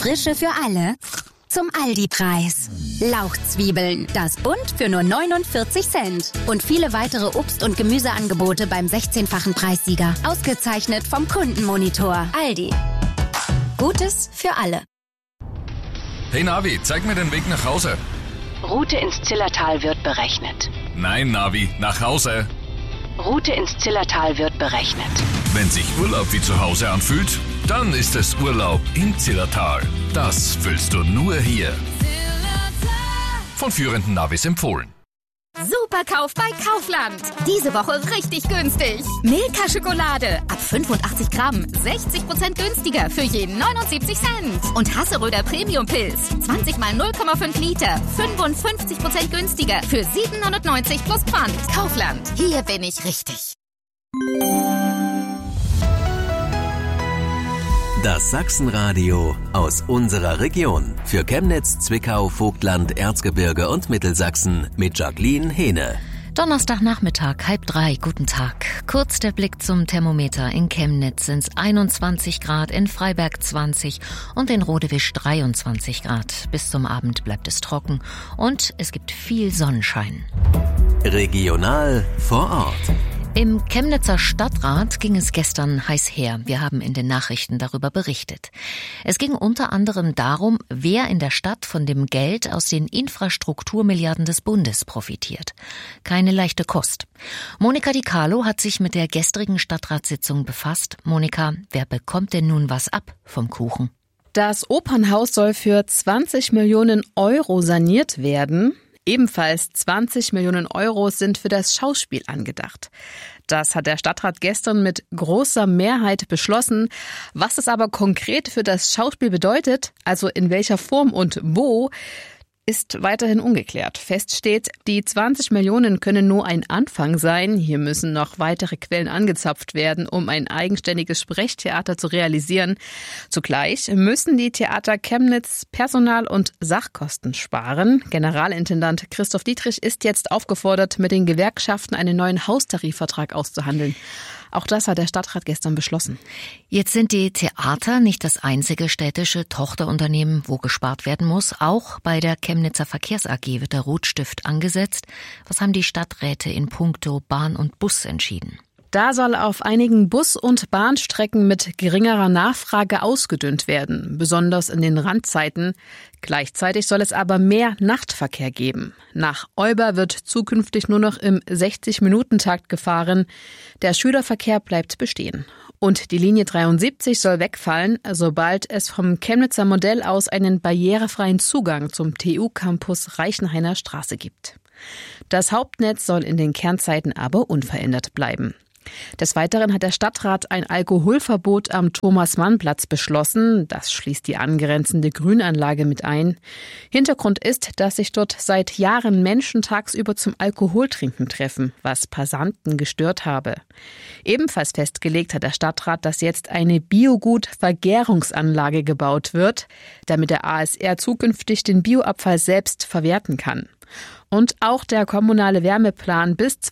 Frische für alle zum Aldi-Preis. Lauchzwiebeln, das Bund für nur 49 Cent. Und viele weitere Obst- und Gemüseangebote beim 16-fachen Preissieger. Ausgezeichnet vom Kundenmonitor. Aldi. Gutes für alle. Hey Navi, zeig mir den Weg nach Hause. Route ins Zillertal wird berechnet. Nein, Navi, nach Hause. Route ins Zillertal wird berechnet. Wenn sich Urlaub wie zu Hause anfühlt, dann ist es Urlaub im Zillertal. Das fühlst du nur hier. Von führenden Navis empfohlen. Superkauf bei Kaufland. Diese Woche richtig günstig. Milka-Schokolade ab 85 Gramm. 60% günstiger für jeden 79 Cent. Und Hasseröder Premium-Pilz. 20 mal 0,5 Liter. 55% günstiger für 7,99 plus Pfand. Kaufland. Hier bin ich richtig. Das Sachsenradio aus unserer Region. Für Chemnitz, Zwickau, Vogtland, Erzgebirge und Mittelsachsen mit Jacqueline Hehne. Donnerstagnachmittag, 2:30, guten Tag. Kurz der Blick zum Thermometer. In Chemnitz sind es 21 Grad, in Freiberg 20 und in Rodewisch 23 Grad. Bis zum Abend bleibt es trocken und es gibt viel Sonnenschein. Regional vor Ort. Im Chemnitzer Stadtrat ging es gestern heiß her. Wir haben in den Nachrichten darüber berichtet. Es ging unter anderem darum, wer in der Stadt von dem Geld aus den Infrastrukturmilliarden des Bundes profitiert. Keine leichte Kost. Monika Di Carlo hat sich mit der gestrigen Stadtratssitzung befasst. Monika, wer bekommt denn nun was ab vom Kuchen? Das Opernhaus soll für 20 Millionen Euro saniert werden. Ebenfalls 20 Millionen Euro sind für das Schauspiel angedacht. Das hat der Stadtrat gestern mit großer Mehrheit beschlossen. Was es aber konkret für das Schauspiel bedeutet, also in welcher Form und wo, ist weiterhin ungeklärt. Fest steht, die 20 Millionen können nur ein Anfang sein. Hier müssen noch weitere Quellen angezapft werden, um ein eigenständiges Sprechtheater zu realisieren. Zugleich müssen die Theater Chemnitz Personal- und Sachkosten sparen. Generalintendant Christoph Dietrich ist jetzt aufgefordert, mit den Gewerkschaften einen neuen Haustarifvertrag auszuhandeln. Auch das hat der Stadtrat gestern beschlossen. Jetzt sind die Theater nicht das einzige städtische Tochterunternehmen, wo gespart werden muss. Auch bei der Chemnitzer Verkehrs AG wird der Rotstift angesetzt. Was haben die Stadträte in puncto Bahn und Bus entschieden? Da soll auf einigen Bus- und Bahnstrecken mit geringerer Nachfrage ausgedünnt werden, besonders in den Randzeiten. Gleichzeitig soll es aber mehr Nachtverkehr geben. Nach Euber wird zukünftig nur noch im 60-Minuten-Takt gefahren. Der Schülerverkehr bleibt bestehen. Und die Linie 73 soll wegfallen, sobald es vom Chemnitzer Modell aus einen barrierefreien Zugang zum TU-Campus Reichenhainer Straße gibt. Das Hauptnetz soll in den Kernzeiten aber unverändert bleiben. Des Weiteren hat der Stadtrat ein Alkoholverbot am Thomas-Mann-Platz beschlossen. Das schließt die angrenzende Grünanlage mit ein. Hintergrund ist, dass sich dort seit Jahren Menschen tagsüber zum Alkoholtrinken treffen, was Passanten gestört habe. Ebenfalls festgelegt hat der Stadtrat, dass jetzt eine Biogut-Vergärungsanlage gebaut wird, damit der ASR zukünftig den Bioabfall selbst verwerten kann. Und auch der kommunale Wärmeplan bis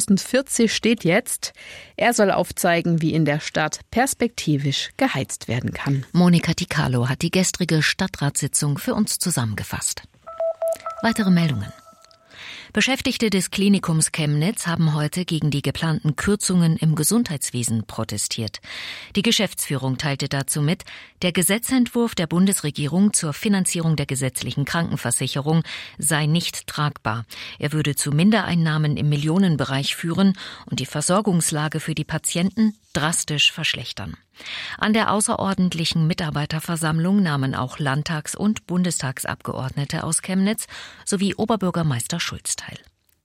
2040 steht jetzt. Er soll aufzeigen, wie in der Stadt perspektivisch geheizt werden kann. Monika Di Carlo hat die gestrige Stadtratssitzung für uns zusammengefasst. Weitere Meldungen. Beschäftigte des Klinikums Chemnitz haben heute gegen die geplanten Kürzungen im Gesundheitswesen protestiert. Die Geschäftsführung teilte dazu mit, der Gesetzentwurf der Bundesregierung zur Finanzierung der gesetzlichen Krankenversicherung sei nicht tragbar. Er würde zu Mindereinnahmen im Millionenbereich führen und die Versorgungslage für die Patienten drastisch verschlechtern. An der außerordentlichen Mitarbeiterversammlung nahmen auch Landtags- und Bundestagsabgeordnete aus Chemnitz sowie Oberbürgermeister Schulz teil.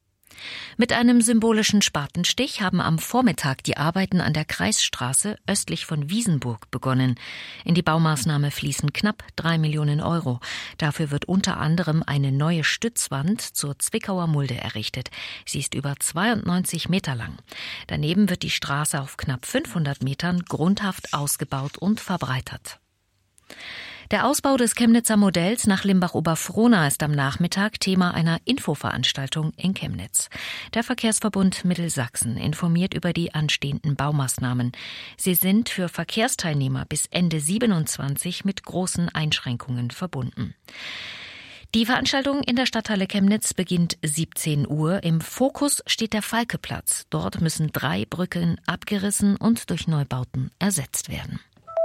Mit einem symbolischen Spatenstich haben am Vormittag die Arbeiten an der Kreisstraße östlich von Wiesenburg begonnen. In die Baumaßnahme fließen knapp 3 Millionen Euro. Dafür wird unter anderem eine neue Stützwand zur Zwickauer Mulde errichtet. Sie ist über 92 Meter lang. Daneben wird die Straße auf knapp 500 Metern grundhaft ausgebaut und verbreitert. Der Ausbau des Chemnitzer Modells nach Limbach-Oberfrohna ist am Nachmittag Thema einer Infoveranstaltung in Chemnitz. Der Verkehrsverbund Mittelsachsen informiert über die anstehenden Baumaßnahmen. Sie sind für Verkehrsteilnehmer bis Ende 27 mit großen Einschränkungen verbunden. Die Veranstaltung in der Stadthalle Chemnitz beginnt 17 Uhr. Im Fokus steht der Falkeplatz. Dort müssen 3 Brücken abgerissen und durch Neubauten ersetzt werden.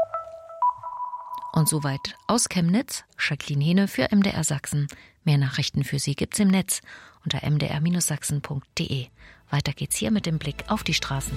Und soweit aus Chemnitz, Jacqueline Hehne für MDR Sachsen. Mehr Nachrichten für Sie gibt's im Netz unter mdr-sachsen.de. Weiter geht's hier mit dem Blick auf die Straßen.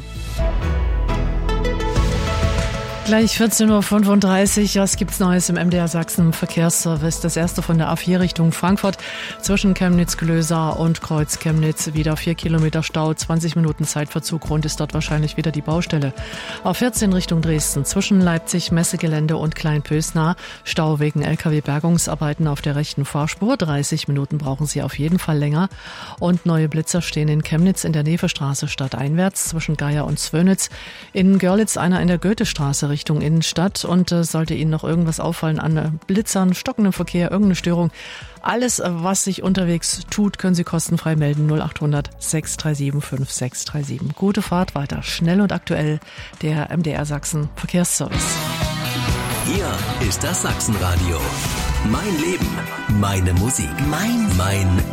Gleich 14.35 Uhr. Was gibt's Neues im MDR Sachsen Verkehrsservice? Das erste von der A4 Richtung Frankfurt zwischen Chemnitz-Glösa und Kreuz Chemnitz. Wieder 4 Kilometer Stau, 20 Minuten Zeitverzug. Grund ist dort wahrscheinlich wieder die Baustelle. A14 Richtung Dresden zwischen Leipzig, Messegelände und Kleinpösna. Stau wegen LKW-Bergungsarbeiten auf der rechten Fahrspur. 30 Minuten brauchen Sie auf jeden Fall länger. Und neue Blitzer stehen in Chemnitz in der Nevestraße stadteinwärts zwischen Geier und Zwönitz. In Görlitz einer in der Goethestraße Richtung Innenstadt. Und sollte Ihnen noch irgendwas auffallen an Blitzern, stockendem Verkehr, irgendeine Störung, alles, was sich unterwegs tut, können Sie kostenfrei melden. 0800 637 5637. Gute Fahrt weiter. Schnell und aktuell der MDR Sachsen Verkehrsservice. Hier ist das Sachsenradio. Mein Leben, meine Musik, mein